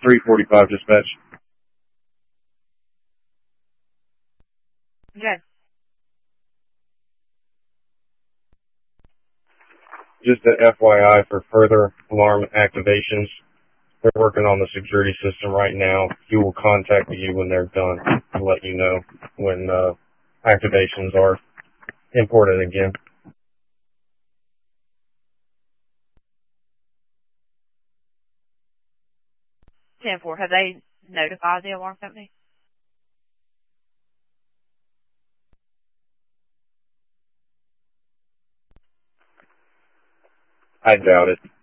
345 dispatch. Okay. Just an FYI for further alarm activations, they're working on the security system right now. He will contact you when they're done and let you know when activations are imported again. 10-4, have they notified the alarm company? I doubt it.